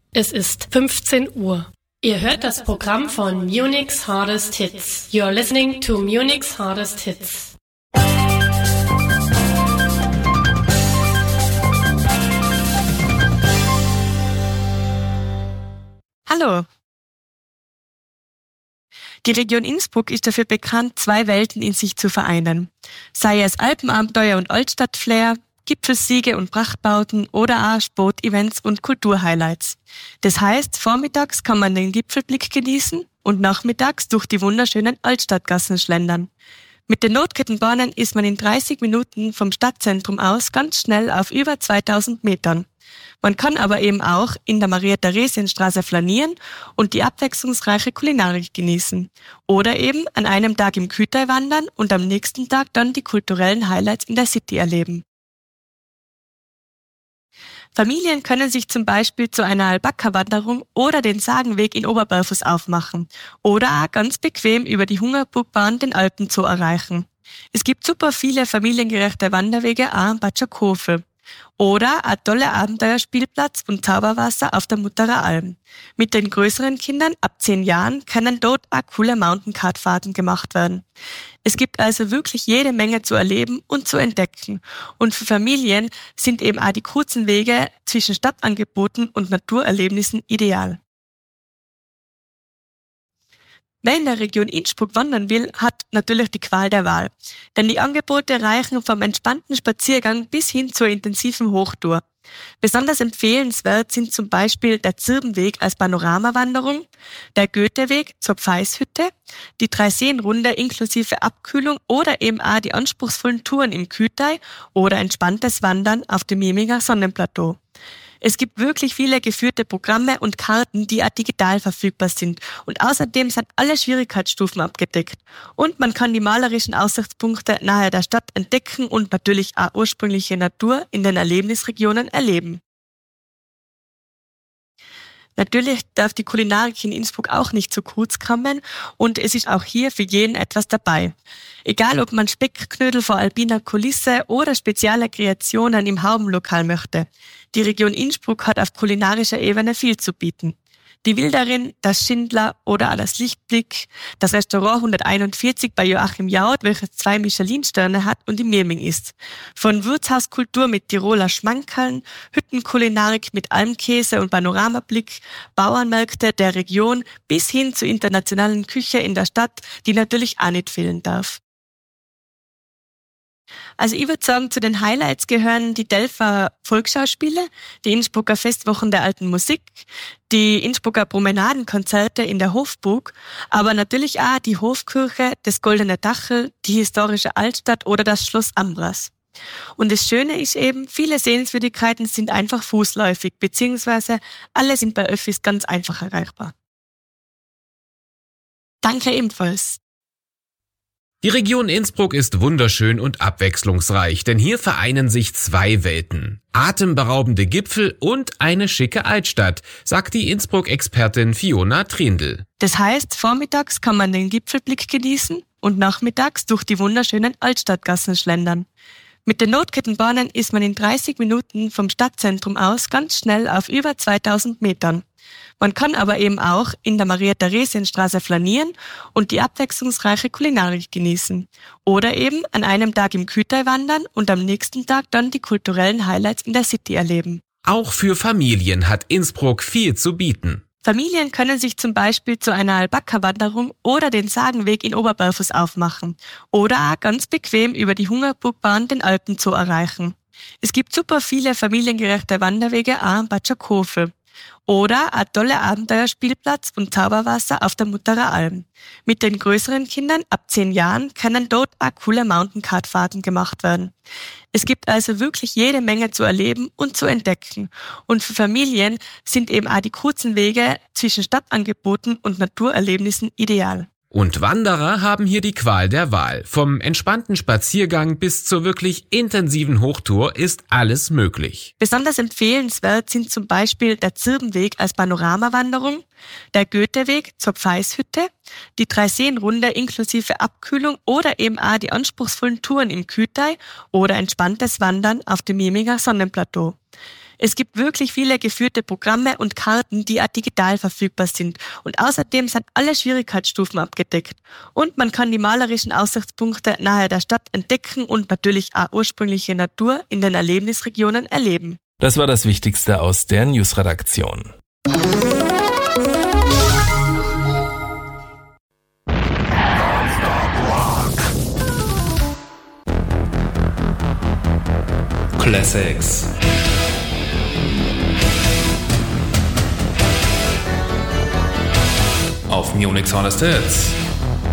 Es ist 15 Uhr. Ihr hört das Programm von Munich's Hardest Hits. You're listening to Munich's Hardest Hits. Hallo. Die Region Innsbruck ist dafür bekannt, zwei Welten in sich zu vereinen. Sei es Alpenabenteuer und Altstadtflair, Gipfelsiege und Prachtbauten oder auch Sportevents und Kulturhighlights. Das heißt, vormittags kann man den Gipfelblick genießen und nachmittags durch die wunderschönen Altstadtgassen schlendern. Mit den Notkettenbahnen ist man in 30 Minuten vom Stadtzentrum aus ganz schnell auf über 2000 Metern. Man kann aber eben auch in der Maria-Theresien-Straße flanieren und die abwechslungsreiche Kulinarik genießen. Oder eben an einem Tag im Kühtai wandern und am nächsten Tag dann die kulturellen Highlights in der City erleben. Familien können sich zum Beispiel zu einer Alpaka-Wanderung oder den Sagenweg in Oberberfuß aufmachen oder auch ganz bequem über die Hungerburgbahn den Alpenzoo erreichen. Es gibt super viele familiengerechte Wanderwege auch am Batschakhofe. Oder ein toller Abenteuerspielplatz und Zauberwasser auf der Mutterer Alm. Mit den größeren Kindern ab 10 Jahren können dort auch coole Mountainkartfahrten gemacht werden. Es gibt also wirklich jede Menge zu erleben und zu entdecken. Und für Familien sind eben auch die kurzen Wege zwischen Stadtangeboten und Naturerlebnissen ideal. Wer in der Region Innsbruck wandern will, hat natürlich die Qual der Wahl. Denn die Angebote reichen vom entspannten Spaziergang bis hin zur intensiven Hochtour. Besonders empfehlenswert sind zum Beispiel der Zirbenweg als Panoramawanderung, der Goetheweg zur Pfeishütte, die Dreiseenrunde inklusive Abkühlung oder eben auch die anspruchsvollen Touren im Kühtai oder entspanntes Wandern auf dem Meminger Sonnenplateau. Es gibt wirklich viele geführte Programme und Karten, die auch digital verfügbar sind. Und außerdem sind alle Schwierigkeitsstufen abgedeckt. Und man kann die malerischen Aussichtspunkte nahe der Stadt entdecken und natürlich auch ursprüngliche Natur in den Erlebnisregionen erleben. Natürlich darf die Kulinarik in Innsbruck auch nicht zu kurz kommen und es ist auch hier für jeden etwas dabei. Egal, ob man Speckknödel vor alpiner Kulisse oder spezielle Kreationen im Haubenlokal möchte. Die Region Innsbruck hat auf kulinarischer Ebene viel zu bieten. Die Wilderin, das Schindler oder auch das Lichtblick, das Restaurant 141 bei Joachim Jaud, welches 2 Michelin-Sterne hat und im Meming ist. Von Wirtshauskultur mit Tiroler Schmankerln, Hüttenkulinarik mit Almkäse und Panoramablick, Bauernmärkte der Region bis hin zur internationalen Küche in der Stadt, die natürlich auch nicht fehlen darf. Also ich würde sagen, zu den Highlights gehören die Delfer Volksschauspiele, die Innsbrucker Festwochen der alten Musik, die Innsbrucker Promenadenkonzerte in der Hofburg, aber natürlich auch die Hofkirche, das Goldene Dachel, die historische Altstadt oder das Schloss Ambras. Und das Schöne ist eben, viele Sehenswürdigkeiten sind einfach fußläufig, beziehungsweise alle sind bei Öffis ganz einfach erreichbar. Danke ebenfalls. Die Region Innsbruck ist wunderschön und abwechslungsreich, denn hier vereinen sich zwei Welten. Atemberaubende Gipfel und eine schicke Altstadt, sagt die Innsbruck-Expertin Fiona Trindl. Das heißt, vormittags kann man den Gipfelblick genießen und nachmittags durch die wunderschönen Altstadtgassen schlendern. Mit den Notkettenbahnen ist man in 30 Minuten vom Stadtzentrum aus ganz schnell auf über 2000 Metern. Man kann aber eben auch in der Maria-Theresien-Straße flanieren und die abwechslungsreiche Kulinarik genießen. Oder eben an einem Tag im Kühtai wandern und am nächsten Tag dann die kulturellen Highlights in der City erleben. Auch für Familien hat Innsbruck viel zu bieten. Familien können sich zum Beispiel zu einer Alpaka-Wanderung oder den Sagenweg in Oberberfuß aufmachen oder auch ganz bequem über die Hungerburgbahn den Alpenzoo erreichen. Es gibt super viele familiengerechte Wanderwege auch am Batschakhofe. Oder ein toller Abenteuerspielplatz und Zauberwasser auf der Mutterer Alm. Mit den größeren Kindern ab 10 Jahren können dort auch coole Mountainkartfahrten gemacht werden. Es gibt also wirklich jede Menge zu erleben und zu entdecken. Und für Familien sind eben auch die kurzen Wege zwischen Stadtangeboten und Naturerlebnissen ideal. Und Wanderer haben hier die Qual der Wahl. Vom entspannten Spaziergang bis zur wirklich intensiven Hochtour ist alles möglich. Besonders empfehlenswert sind zum Beispiel der Zirbenweg als Panoramawanderung, der Goetheweg zur Pfeishütte, die Dreiseenrunde inklusive Abkühlung oder eben auch die anspruchsvollen Touren im Kühtai oder entspanntes Wandern auf dem Meminger Sonnenplateau. Es gibt wirklich viele geführte Programme und Karten, die auch digital verfügbar sind. Und außerdem sind alle Schwierigkeitsstufen abgedeckt. Und man kann die malerischen Aussichtspunkte nahe der Stadt entdecken und natürlich auch ursprüngliche Natur in den Erlebnisregionen erleben. Das war das Wichtigste aus der Newsredaktion. Classics. Auf Munich Hardest Hits.